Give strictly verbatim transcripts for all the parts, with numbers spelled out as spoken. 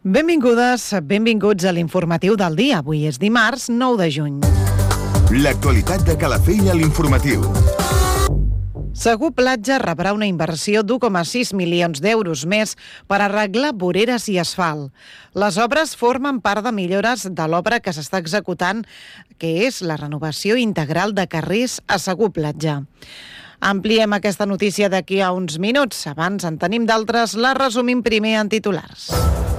Benvingudes, benvinguts a l'informatiu del dia. Avui és dimarts, nou de juny. L'actualitat de Calafell a l'informatiu. Segur Platja rebrà una inversió d'u coma sis milions d'euros més per arreglar voreres i asfalt. Les obres formen part de millores de l'obra que s'està executant, que és la renovació integral de carrers a Segur Platja. Ampliem aquesta notícia d'aquí a uns minuts. Abans en tenim d'altres, la resumim primer en titulars.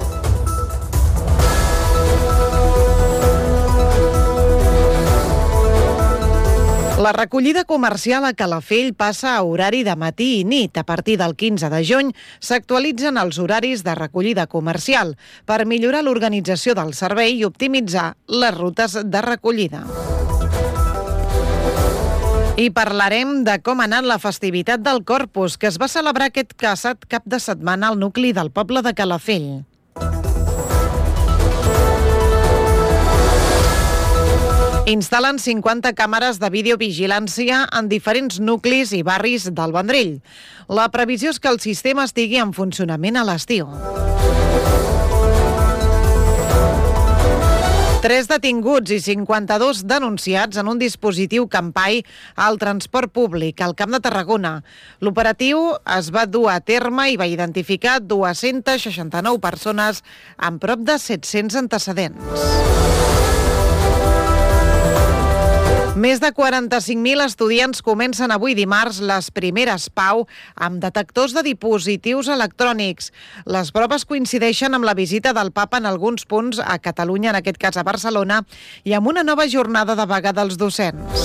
La recollida comercial a Calafell passa a horari de matí i nit. A partir del quinze de juny s'actualitzen els horaris de recollida comercial per millorar l'organització del servei i optimitzar les rutes de recollida. I parlarem de com ha anat la festivitat del Corpus, que es va celebrar aquest passat cap de setmana al nucli del poble de Calafell. Instal·len cinquanta càmeres de videovigilància en diferents nuclis i barris del Vendrell. La previsió és que el sistema estigui en funcionament a l'estiu. Tres detinguts i cinquanta-dos denunciats en un dispositiu Campai al transport públic al Camp de Tarragona. L'operatiu es va dur a terme i va identificar dues-centes seixanta-nou persones amb prop de set-cents antecedents. Més de quaranta-cinc mil estudiants comencen avui dimarts les primeres PAU amb detectors de dispositius electrònics. Les proves coincideixen amb la visita del Papa en alguns punts a Catalunya, en aquest cas a Barcelona, i amb una nova jornada de vaga dels docents.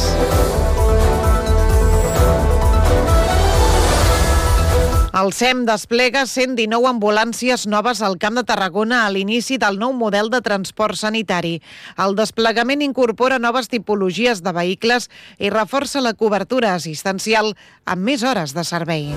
El SEM desplega cent dinou ambulàncies noves al Camp de Tarragona a l'inici del nou model de transport sanitari. El desplegament incorpora noves tipologies de vehicles i reforça la cobertura assistencial amb més hores de servei.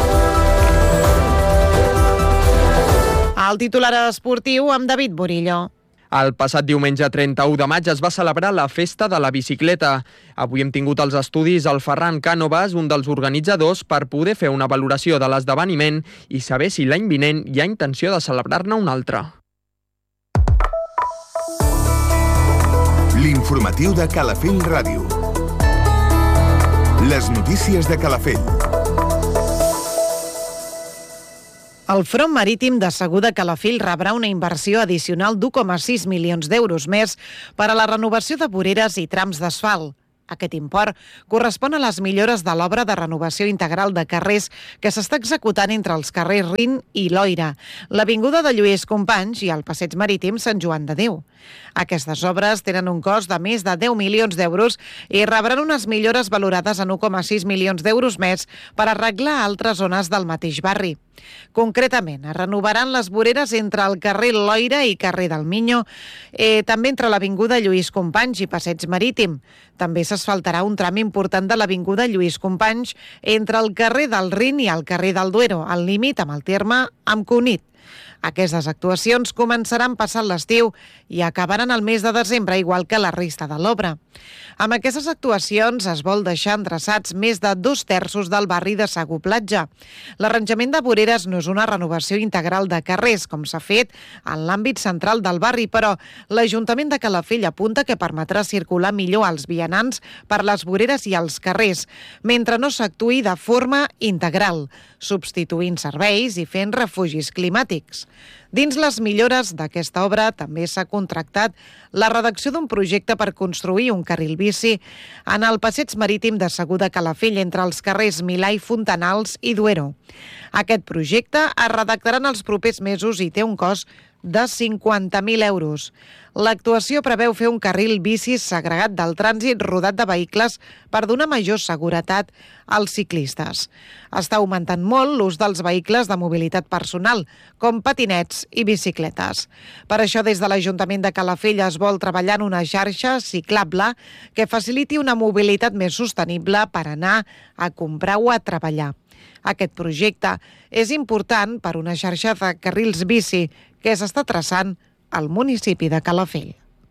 El titular esportiu amb David Burillo. El passat diumenge trenta-u de maig es va celebrar la Festa de la Bicicleta. Avui hem tingut els estudis al Ferran Cànovas, un dels organitzadors, per poder fer una valoració de l'esdeveniment i saber si l'any vinent hi ha intenció de celebrar-ne un altre. L'informatiu de Calafell Ràdio. Les notícies de Calafell. El front marítim de Segur de Calafell rebrà una inversió addicional d'u coma sis milions d'euros més per a la renovació de voreres i trams d'asfalt. Aquest import correspon a les millores de l'obra de renovació integral de carrers que s'està executant entre els carrers Rin i Loira, l'avinguda de Lluís Companys i el passeig marítim Sant Joan de Déu. Aquestes obres tenen un cost de més de deu milions d'euros i rebran unes millores valorades en u coma sis milions d'euros més per arreglar altres zones del mateix barri. Concretament, es renovaran les voreres entre el carrer Loira i carrer del Miño, eh, també entre l'avinguda Lluís Companys i passeig marítim. També s'asfaltarà un tram important de l'avinguda Lluís Companys entre el carrer del Rin i el carrer del Duero, al límit amb el terme amb Cunit. Aquestes actuacions començaran passat l'estiu i acabaran el mes de desembre, igual que la resta de l'obra. Amb aquestes actuacions es vol deixar endreçats més de dos terços del barri de Segur Platja. L'arranjament de voreres no és una renovació integral de carrers, com s'ha fet en l'àmbit central del barri, però l'Ajuntament de Calafell apunta que permetrà circular millor als vianants per les voreres i els carrers, mentre no s'actuï de forma integral, substituint serveis i fent refugis climàtics. Dins les millores d'aquesta obra també s'ha contractat la redacció d'un projecte per construir un carril bici en el passeig marítim de Segur de Calafell entre els carrers Milà i Fontanals i Duero. Aquest projecte es redactarà en els propers mesos i té un cost de cinquanta mil euros. L'actuació preveu fer un carril bici segregat del trànsit rodat de vehicles per donar major seguretat als ciclistes. Està augmentant molt l'ús dels vehicles de mobilitat personal, com patinets i bicicletes. Per això, des de l'Ajuntament de Calafell es vol treballar en una xarxa ciclable que faciliti una mobilitat més sostenible per anar a comprar o a treballar. Aquest projecte és important per una xarxa de carrils bici que s'està traçant al municipi de Calafell.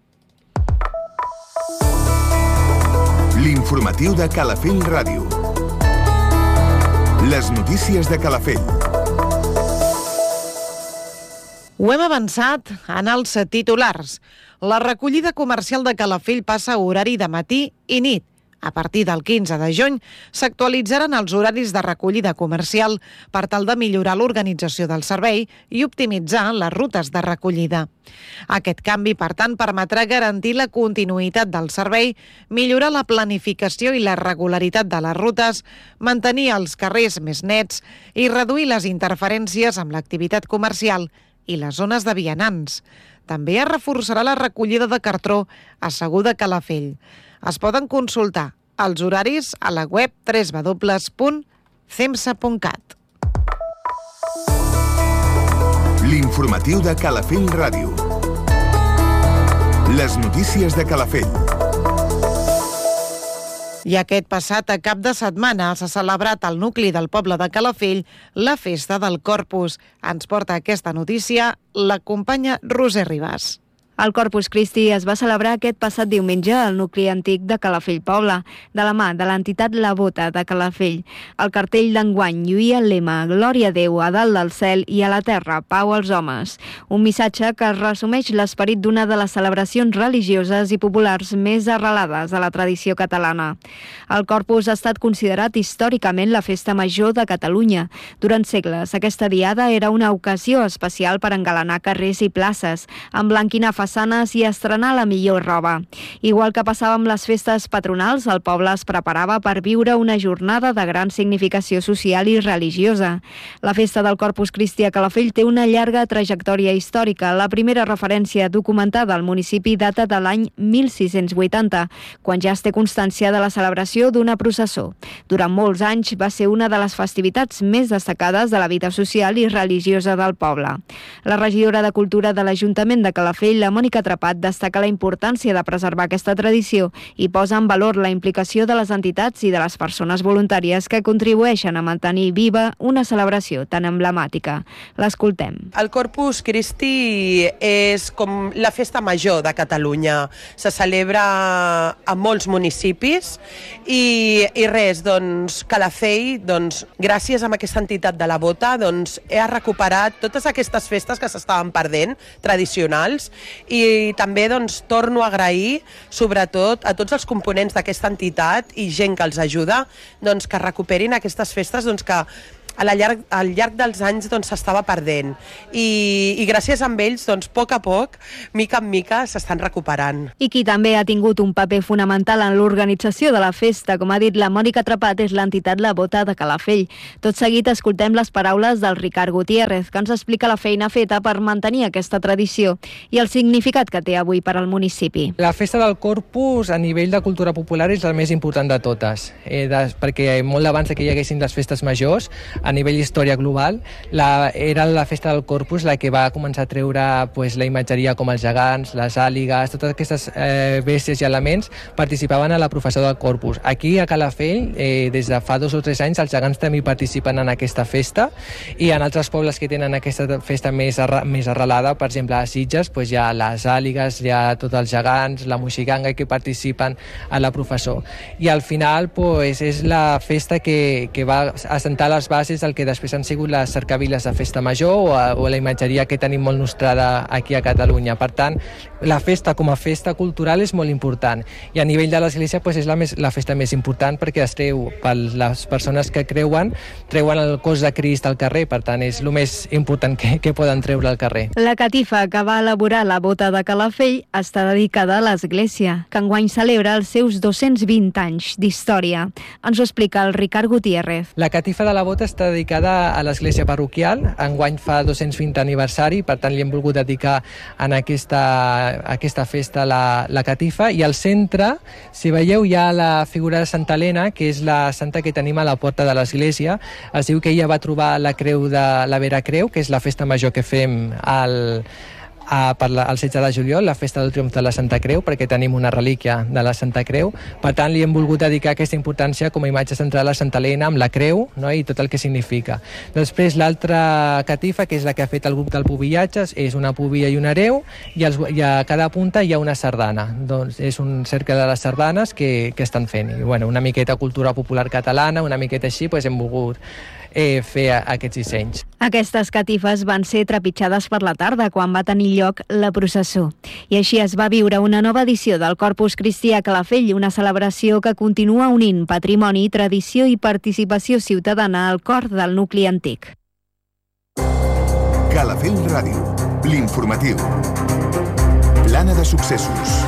L'informatiu de Calafell Ràdio. Les notícies de Calafell. Ho hem avançat en els titulars. La recollida comercial de Calafell passa a horari de matí i nit. A partir del quinze de juny s'actualitzaran els horaris de recollida comercial per tal de millorar l'organització del servei i optimitzar les rutes de recollida. Aquest canvi, per tant, permetrà garantir la continuïtat del servei, millorar la planificació i la regularitat de les rutes, mantenir els carrers més nets i reduir les interferències amb l'activitat comercial i les zones de vianants. També es reforçarà la recollida de cartró a Segur de Calafell. Es poden consultar els horaris a la web w w w punt cemsa punt cat. L'informatiu de Calafell Ràdio. Les notícies de Calafell. I aquest passat cap de setmana s'ha celebrat al nucli del poble de Calafell la festa del Corpus. Ens porta aquesta notícia la companya Roser Ribas. El Corpus Christi es va celebrar aquest passat diumenge al nucli antic de Calafell Poble, de la mà de l'entitat La Bota de Calafell. El cartell d'enguany lluïa el lema Glòria a Déu a dalt del cel i a la terra, pau als homes. Un missatge que resumeix l'esperit d'una de les celebracions religioses i populars més arrelades a la tradició catalana. El Corpus ha estat considerat històricament la festa major de Catalunya. Durant segles, aquesta diada era una ocasió especial per engalanar carrers i places, emblanquinar façanes i estrenar la millor roba. Igual que passava amb les festes patronals, el poble es preparava per viure una jornada de gran significació social i religiosa. La festa del Corpus Christi a Calafell té una llarga trajectòria històrica. La primera referència documentada al municipi data de l'any mil sis-cents vuitanta, quan ja es té constància de la celebració d'una processó. Durant molts anys va ser una de les festivitats més destacades de la vida social i religiosa del poble. La regidora de Cultura de l'Ajuntament de Calafell, la Mònica Trapat, destaca la importància de preservar aquesta tradició i posa en valor la implicació de les entitats i de les persones voluntàries que contribueixen a mantenir viva una celebració tan emblemàtica. L'escoltem. El Corpus Christi és com la festa major de Catalunya. Se celebra a molts municipis i, i res, doncs, Calafell, doncs, gràcies a aquesta entitat de la Bota, doncs, ha recuperat totes aquestes festes que s'estaven perdent, tradicionals, i també doncs, torno a agrair sobretot a tots els components d'aquesta entitat i gent que els ajuda doncs, que recuperin aquestes festes doncs, que al llarg, al llarg dels anys doncs, s'estava perdent I, i gràcies a ells doncs, a poc a poc, mica en mica s'estan recuperant. I qui també ha tingut un paper fonamental en l'organització de la festa, com ha dit la Mònica Trapat, és l'entitat La Bota de Calafell. Tot seguit escoltem les paraules del Ricard Gutiérrez, que ens explica la feina feta per mantenir aquesta tradició i el significat que té avui per al municipi. La festa del Corpus a nivell de cultura popular és la més important de totes, eh, de, perquè molt abans que hi haguessin les festes majors, a nivell història global, la, era la festa del Corpus la que va començar a treure pues, la imatgeria com els gegants, les àligues, totes aquestes eh, bèsties i elements participaven a la professió del Corpus. Aquí a Calafell, eh, des de fa dos o tres anys, els gegants també participen en aquesta festa i en altres pobles que tenen aquesta festa més, arra, més arrelada, per exemple a Sitges, pues, hi ha les àligues, hi ha tots els gegants, la moixiganga que participen a la professió. I al final pues, és la festa que, que va assentar les bases del que després han sigut les cercaviles de festa major o, a, o la imatgeria que tenim molt nostrada aquí a Catalunya. Per tant, la festa com a festa cultural és molt important i a nivell de l'Església pues, és la, més, la festa més important perquè es treu per les persones que creuen, treuen el cos de Crist al carrer, per tant és el més important que, que poden treure al carrer. La catifa que va elaborar la Bota de Calafell està dedicada a l'Església, que enguany celebra els seus dos-cents vint anys d'història. Ens ho explica el Ricard Gutiérrez. La catifa de la Bota està dedicada a l'església parroquial. Enguany fa dos-cents vint aniversari, per tant li hem volgut dedicar en aquesta, aquesta festa la, la catifa. I al centre, si veieu, hi ha la figura de Santa Helena, que és la santa que tenim a la porta de l'església. Es diu que ella va trobar la creu de la Vera Creu, que és la festa major que fem al A, per la, el setze de juliol, la festa del triomf de la Santa Creu, perquè tenim una relíquia de la Santa Creu. Per tant, li hem volgut dedicar aquesta importància com a imatge central a Santa Helena, amb la creu, no? I tot el que significa. Després, l'altra catifa, que és la que ha fet el grup del Pubillatges, és una pubilla i una hereu, i, els, i a cada punta hi ha una sardana. Doncs és un cercle de les sardanes que, que estan fent. I, bueno, una miqueta cultura popular catalana, una miqueta així, doncs hem volgut eh, fer aquests dissenys. Aquestes catifes van ser trepitjades per la tarda quan va tenir lloc la processó. I així es va viure una nova edició del Corpus Christi a Calafell, una celebració que continua unint patrimoni, tradició i participació ciutadana al cor del nucli antic. Calafell Ràdio, l'informatiu. Plana de successos.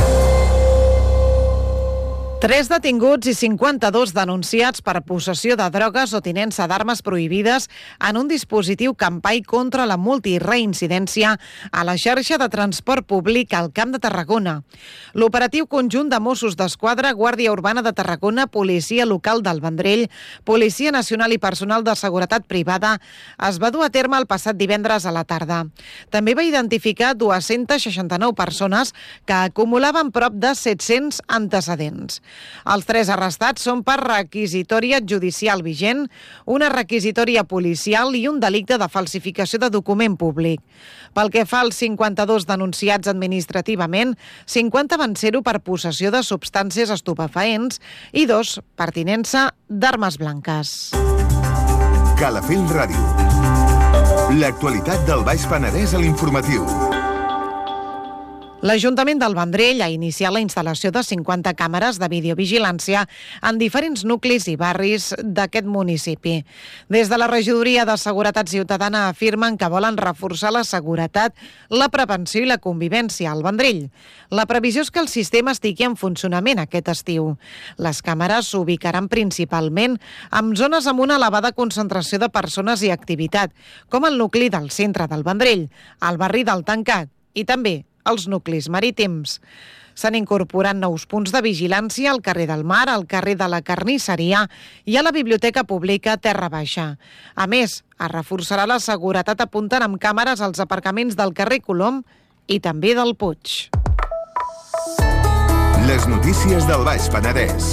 Tres detinguts i cinquanta-dos denunciats per possessió de drogues o tinença d'armes prohibides en un dispositiu Campai contra la multireincidència a la xarxa de transport públic al Camp de Tarragona. L'operatiu conjunt de Mossos d'Esquadra, Guàrdia Urbana de Tarragona, Policia Local del Vendrell, Policia Nacional i Personal de Seguretat Privada es va dur a terme el passat divendres a la tarda. També va identificar dues-centes seixanta-nou persones que acumulaven prop de set-cents antecedents. Els tres arrestats són per requisitòria judicial vigent, una requisitòria policial i un delicte de falsificació de document públic. Pel que fa als cinquanta-dos denunciats administrativament, cinquanta van ser-ho per possessió de substàncies estupefaents i dos per tinença d'armes blanques. Calafell Ràdio. L'actualitat del Baix Penedès a l'informatiu. L'Ajuntament del Vendrell ha iniciat la instal·lació de cinquanta càmeres de videovigilància en diferents nuclis i barris d'aquest municipi. Des de la Regidoria de Seguretat Ciutadana afirmen que volen reforçar la seguretat, la prevenció i la convivència al Vendrell. La previsió és que el sistema estigui en funcionament aquest estiu. Les càmeres s'ubicaran principalment en zones amb una elevada concentració de persones i activitat, com el nucli del centre del Vendrell, el barri del Tancat i també els nuclis marítims. S'han incorporat nous punts de vigilància al carrer del Mar, al carrer de la Carnisseria i a la Biblioteca Pública Terra Baixa. A més, es reforçarà la seguretat apuntant amb càmeres als aparcaments del carrer Colom i també del Puig. Les notícies del Baix Penedès.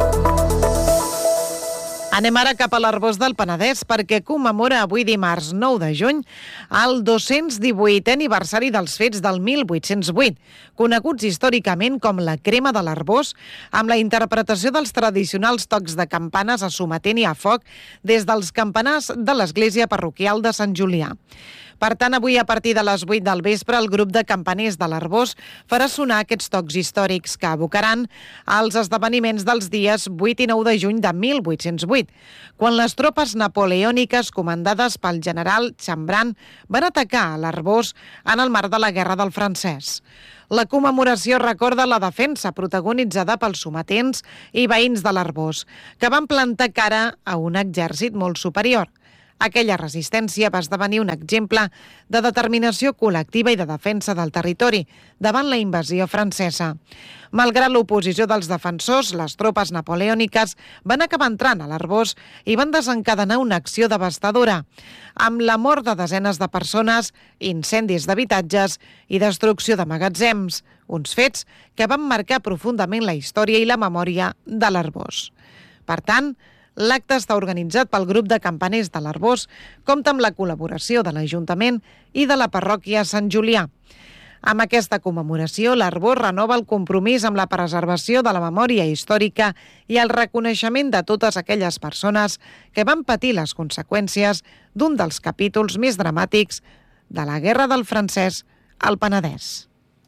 Anem ara cap a l'Arboç del Penedès perquè commemora avui dimarts nou de juny el dos-cents divuitè aniversari dels fets del mil vuit-cents vuit, coneguts històricament com la crema de l'Arboç, amb la interpretació dels tradicionals tocs de campanes a sometent i a foc des dels campanars de l'església parroquial de Sant Julià. Per tant, avui a partir de les vuit del vespre el grup de campaners de l'Arboç farà sonar aquests tocs històrics que evocaran els esdeveniments dels dies vuit i nou de juny de mil vuit-cents vuit, quan les tropes napoleòniques comandades pel general Chambran van atacar a l'Arboç en el marc de la Guerra del Francès. La commemoració recorda la defensa protagonitzada pels sometents i veïns de l'Arboç, que van plantar cara a un exèrcit molt superior. Aquella resistència va esdevenir un exemple de determinació col·lectiva i de defensa del territori davant la invasió francesa. Malgrat l'oposició dels defensors, les tropes napoleòniques van acabar entrant a l'Arboç i van desencadenar una acció devastadora, amb la mort de desenes de persones, incendis d'habitatges i destrucció de magatzems, uns fets que van marcar profundament la història i la memòria de l'Arboç. Per tant, l'acte està organitzat pel grup de campaners de l'Arboç, compta amb la col·laboració de l'Ajuntament i de la parròquia Sant Julià. Amb aquesta commemoració, l'Arboç renova el compromís amb la preservació de la memòria històrica i el reconeixement de totes aquelles persones que van patir les conseqüències d'un dels capítols més dramàtics de la Guerra del Francès al Penedès.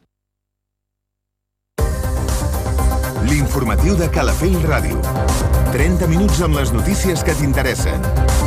L'informatiu de Calafell Ràdio. trenta minuts amb les notícies que t'interessen.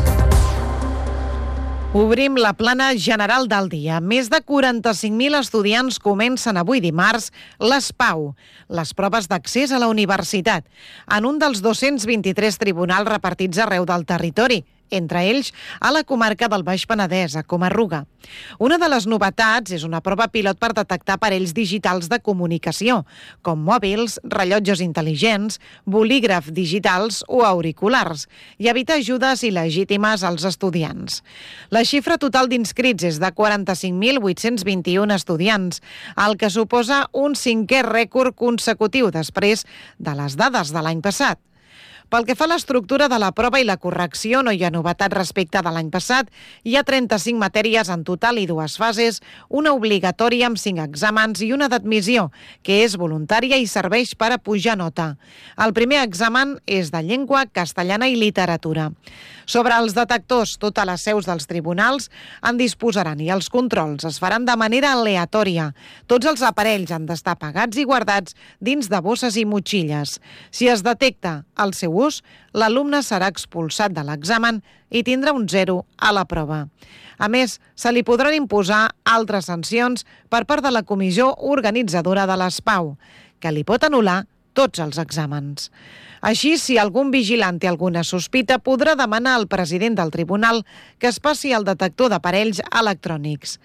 Obrim la plana general del dia. Més de quaranta-cinc mil estudiants comencen avui dimarts les PAU, les proves d'accés a la universitat, en un dels dos-cents vint-i-tres tribunals repartits arreu del territori, entre ells a la comarca del Baix Penedès, a Coma-ruga. Una de les novetats és una prova pilot per detectar aparells digitals de comunicació, com mòbils, rellotges intel·ligents, bolígraf digitals o auriculars, i evitar ajudes il·legítimes als estudiants. La xifra total d'inscrits és de quaranta-cinc mil vuit-cents vint-i-un estudiants, el que suposa un cinquè rècord consecutiu després de les dades de l'any passat. Pel que fa a l'estructura de la prova i la correcció, no hi ha novetat respecte de l'any passat. Hi ha trenta-cinc matèries en total i dues fases, una obligatòria amb cinc exàmens i una d'admissió, que és voluntària i serveix per a pujar nota. El primer examen és de llengua, castellana i literatura. Sobre els detectors, totes les seus dels tribunals en disposaran i els controls es faran de manera aleatòria. Tots els aparells han d'estar apagats i guardats dins de bosses i motxilles. Si es detecta el seu ús, l'alumne serà expulsat de l'examen i tindrà un zero a la prova. A més, se li podran imposar altres sancions per part de la comissió organitzadora de l'ESPAU, que li pot anul·lar tots els exàmens. Així, si algun vigilant té alguna sospita, podrà demanar al president del tribunal que es passi el detector d'aparells electrònics.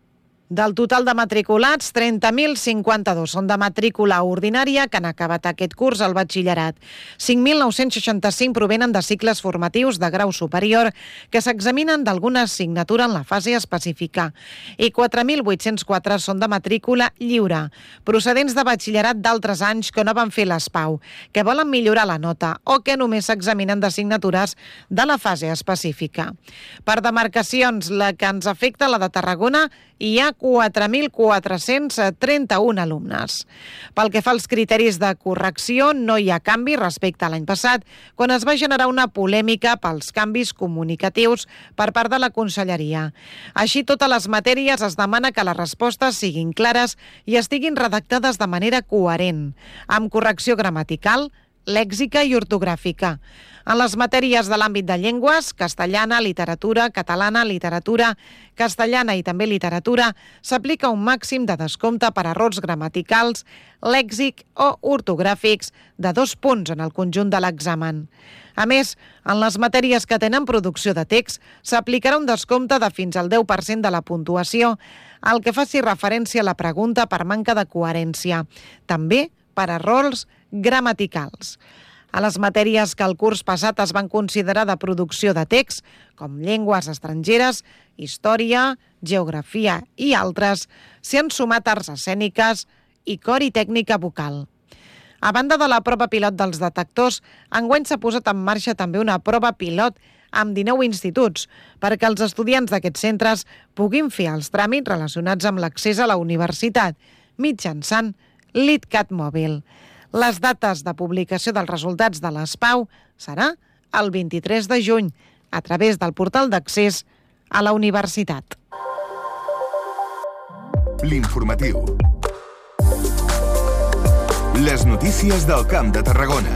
Del total de matriculats, trenta mil cinquanta-dos són de matrícula ordinària que han acabat aquest curs al batxillerat. cinc mil nou-cents seixanta-cinc provenen de cicles formatius de grau superior que s'examinen d'alguna assignatura en la fase específica i quatre mil vuit-cents quatre són de matrícula lliure, procedents de batxillerat d'altres anys que no van fer l'ESPAU, que volen millorar la nota o que només s'examinen d'assignatures de la fase específica. Per demarcacions, la que ens afecta, la de Tarragona, hi ha quatre mil quatre-cents trenta-un alumnes. Pel que fa als criteris de correcció, no hi ha canvi respecte a l'any passat, quan es va generar una polèmica pels canvis comunicatius per part de la Conselleria. Així, totes les matèries es demana que les respostes siguin clares i estiguin redactades de manera coherent, amb correcció gramatical, lèxica i ortogràfica. En les matèries de l'àmbit de llengües, castellana, literatura, catalana, literatura, castellana i també literatura, s'aplica un màxim de descompte per errors gramaticals, lèxic o ortogràfics de dos punts en el conjunt de l'examen. A més, en les matèries que tenen producció de text, s'aplicarà un descompte de fins al deu per cent de la puntuació, el que faci referència a la pregunta per manca de coherència, també per errors gramaticals. A les matèries que el curs passat es van considerar de producció de text, com llengües estrangeres, història, geografia i altres, s'hi han sumat arts escèniques i cor i tècnica vocal. A banda de la prova pilot dels detectors, enguany s'ha posat en marxa també una prova pilot amb dinou instituts, perquè els estudiants d'aquests centres puguin fer els tràmits relacionats amb l'accés a la universitat, mitjançant l'ITCAT mòbil. Les dates de publicació dels resultats de l'ESPAU serà el vint-i-tres de juny, a través del portal d'accés a la universitat. L'informatiu. Les notícies del Camp de Tarragona.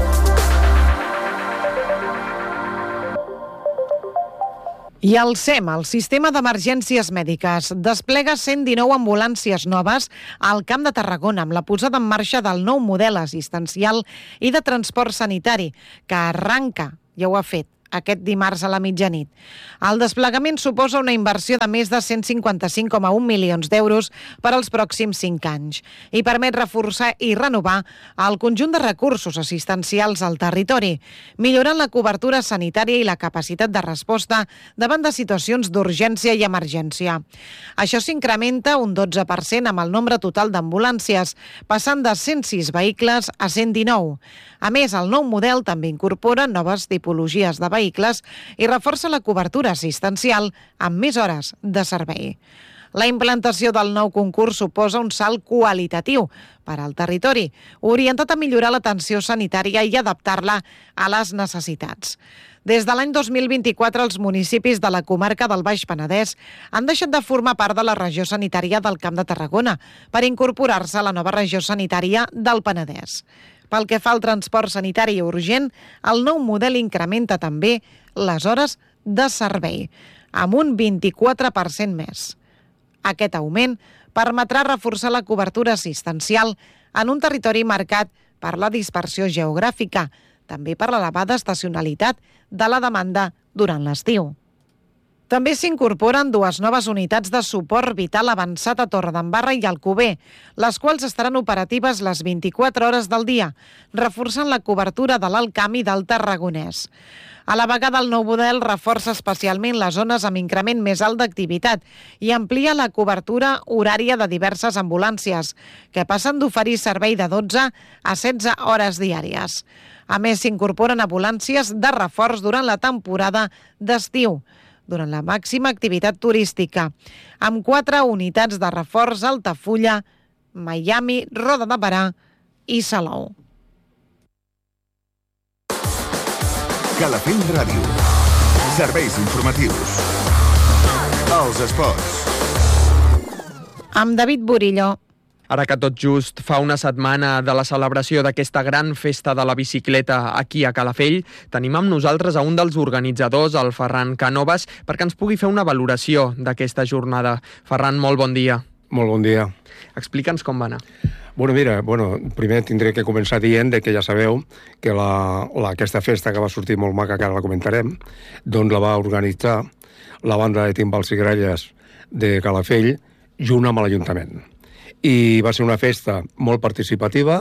I el SEM, el Sistema d'Emergències Mèdiques, desplega cent dinou ambulàncies noves al Camp de Tarragona amb la posada en marxa del nou model assistencial i de transport sanitari, que arranca, ja ho ha fet, aquest dimarts a la mitjanit. El desplegament suposa una inversió de més de cent cinquanta-cinc coma un milions d'euros per als pròxims cinc anys i permet reforçar i renovar el conjunt de recursos assistencials al territori, millorant la cobertura sanitària i la capacitat de resposta davant de situacions d'urgència i emergència. Això s'incrementa un dotze per cent amb el nombre total d'ambulàncies, passant de cent sis vehicles a cent dinou. A més, el nou model també incorpora noves tipologies de vehicles i reforça la cobertura assistencial amb més hores de servei. La implantació del nou concurs suposa un salt qualitatiu per al territori, orientat a millorar l'atenció sanitària i adaptar-la a les necessitats. Des de l'any dos mil vint-i-quatre, els municipis de la comarca del Baix Penedès han deixat de formar part de la regió sanitària del Camp de Tarragona per incorporar-se a la nova regió sanitària del Penedès. Pel que fa al transport sanitari urgent, el nou model incrementa també les hores de servei, amb un vint-i-quatre per cent més. Aquest augment permetrà reforçar la cobertura assistencial en un territori marcat per la dispersió geogràfica, també per l'elevada estacionalitat de la demanda durant l'estiu. També s'incorporen dues noves unitats de suport vital avançat a Torredembarra i Alcover, les quals estaran operatives les vint-i-quatre hores del dia, reforçant la cobertura de l'Alt Camp i del Tarragonès. A la vegada, el nou model reforça especialment les zones amb increment més alt d'activitat i amplia la cobertura horària de diverses ambulàncies, que passen d'oferir servei de dotze a setze hores diàries. A més, s'incorporen ambulàncies de reforç durant la temporada d'estiu, durant la màxima activitat turística, amb quatre unitats de reforç a Altafulla, Miami, Roda de Berà i Salou. Calafell Ràdio. Serveis informatius. Els esports. Amb David Burillo. Ara que tot just fa una setmana de la celebració d'aquesta gran festa de la bicicleta aquí a Calafell, tenim amb nosaltres a un dels organitzadors, el Ferran Cànovas, perquè ens pugui fer una valoració d'aquesta jornada. Ferran, molt bon dia. Molt bon dia. Explica'ns com va anar. Bueno, mira, bueno, primer tindré que començar dient que ja sabeu que la, la, aquesta festa que va sortir molt maca, que ara la comentarem, doncs la va organitzar la banda de timbals i gralles de Calafell junt amb l'Ajuntament. I va ser una festa molt participativa,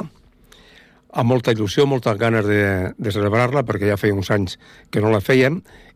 amb molta il·lusió, moltes ganes de, de celebrar-la, perquè ja feia uns anys que no la fèiem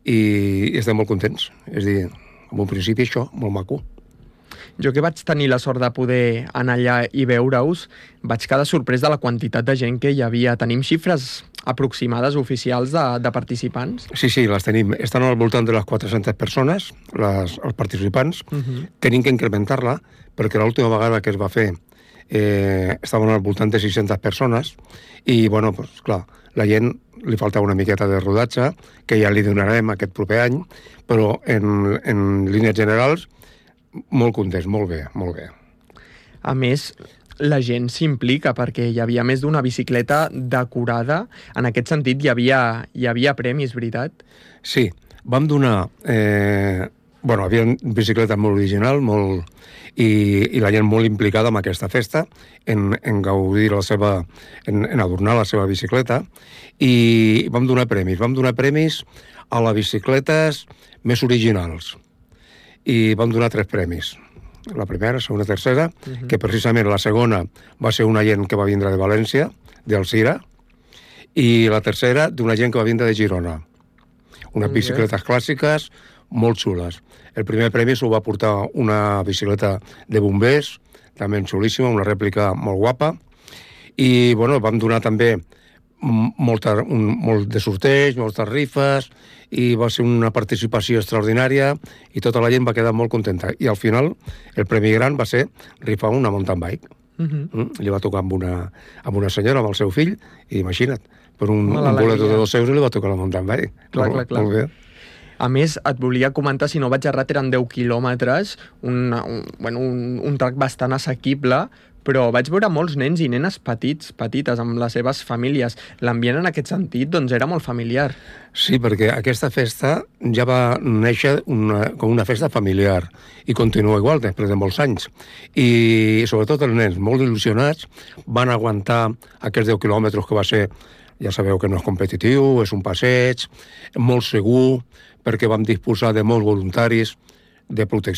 i estem molt contents. És a dir, en un principi això, molt maco. Jo que vaig tenir la sort de poder anar allà i veure-us, vaig quedar sorprès de la quantitat de gent que hi havia. Tenim xifres aproximades oficials de, de participants? Sí, sí, les tenim. Estan al voltant de les quatre-centes persones, les, els participants. Uh-huh. Tenim que incrementar-la, perquè l'última vegada que es va fer eh, estaven al voltant de sis-centes persones i, bueno, pues, clar, la gent li faltava una miqueta de rodatge, que ja li donarem aquest proper any, però en, en línies generals molt contents, molt bé, molt bé. A més, la gent s'implica perquè hi havia més d'una bicicleta decorada. En aquest sentit, hi havia, hi havia premis, veritat? Sí, vam donar... Eh, bueno, hi havia bicicletes molt original, molt, i, i la gent molt implicada en aquesta festa, en, en gaudir la seva... En, en adornar la seva bicicleta, i vam donar premis. Vam donar premis a les bicicletes més originals. I vam donar tres premis. La primera, segona, tercera, uh-huh. que precisament la segona va ser una gent que va vindre de València, d'Alzira, i la tercera d'una gent que va vindre de Girona. Unes okay. bicicletes clàssiques molt xules. El primer premi s'ho va portar una bicicleta de bombers, també xulíssima, una rèplica molt guapa, i bueno, vam donar també molta, un, molt de sorteig, moltes rifes, i va ser una participació extraordinària i tota la gent va quedar molt contenta. I al final el premi gran va ser rifar una mountain bike. Uh-huh. Mm? Li va tocar amb una, amb una senyora, amb el seu fill, i imagina't, per un, un boleto de dos euros li va tocar la mountain bike. Clar, clar, clar. Molt bé. A més, et volia comentar, si no vaig errat, eren deu quilòmetres, un, un, bueno, un, un track bastant assequible, però vaig veure molts nens i nenes petits, petites, amb les seves famílies. L'ambient en aquest sentit doncs, era molt familiar. Sí, perquè aquesta festa ja va néixer una, com una festa familiar i continua igual després de molts anys. I sobretot els nens, molt il·lusionats, van aguantar aquests deu quilòmetres que va ser, ja sabeu que no és competitiu, és un passeig, molt segur, perquè vam disposar de molts voluntaris de protecció